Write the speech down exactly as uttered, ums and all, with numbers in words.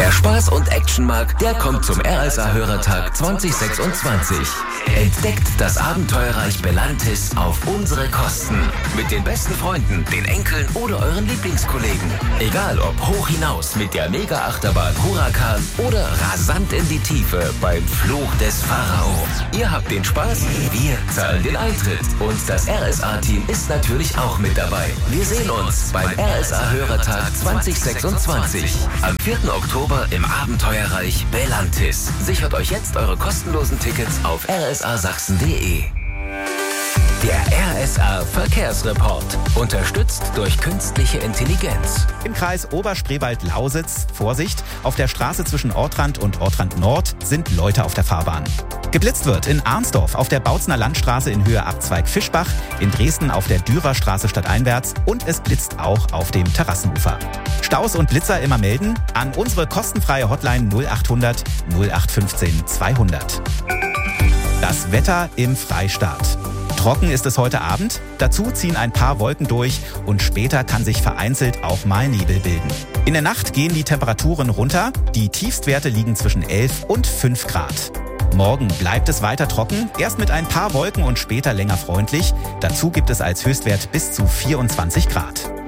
Wer Spaß und Action mag, der kommt zum R S A-Hörertag zwanzig sechsundzwanzig. Entdeckt das Abenteuerreich Belantis auf unsere Kosten. Mit den besten Freunden, den Enkeln oder euren Lieblingskollegen. Egal ob hoch hinaus mit der Mega-Achterbahn Huracan oder rasant in die Tiefe beim Fluch des Pharao. Ihr habt den Spaß, wir zahlen den Eintritt. Und das R S A-Team ist natürlich auch mit dabei. Wir sehen uns beim R S A-Hörertag zwanzig sechsundzwanzig. Am vierten Oktober im Abenteuerreich Belantis. Sichert euch jetzt eure kostenlosen Tickets auf r s a sachsen punkt d e. Der R S A Verkehrsreport. Unterstützt durch künstliche Intelligenz. Im Kreis Oberspreewald-Lausitz, Vorsicht, auf der Straße zwischen Ortrand und Ortrand Nord sind Leute auf der Fahrbahn. Geblitzt wird in Arnsdorf auf der Bautzner Landstraße in Höhe Abzweig Fischbach, in Dresden auf der Dürerstraße stadteinwärts und es blitzt auch auf dem Terrassenufer. Staus und Blitzer immer melden an unsere kostenfreie Hotline null achthundert null acht fünfzehn zweihundert. Das Wetter im Freistaat. Trocken ist es heute Abend, dazu ziehen ein paar Wolken durch und später kann sich vereinzelt auch mal Nebel bilden. In der Nacht gehen die Temperaturen runter, die Tiefstwerte liegen zwischen elf und fünf Grad. Morgen bleibt es weiter trocken, erst mit ein paar Wolken und später länger freundlich. Dazu gibt es als Höchstwert bis zu vierundzwanzig Grad.